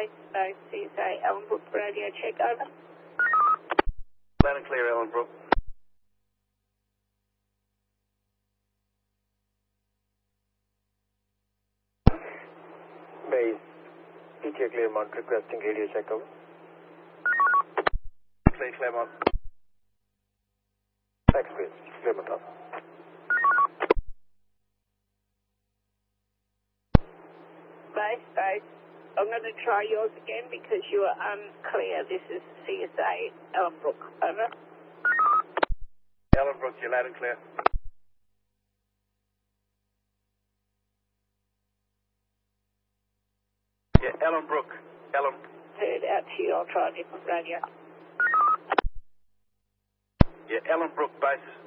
base, CSA, Ellenbrook, radio check, over. Loud and clear, Ellenbrook. Base, PTA Claremont requesting radio check, over. Clear, Claremont. Thanks, please. Claremont off. Base, I'm going to try yours again because you are unclear. This is CSA, Ellenbrook, over. Ellenbrook, you're loud and clear. Yeah, Ellenbrook. Heard out to you. I'll try a different radio. Yeah, Ellenbrook base.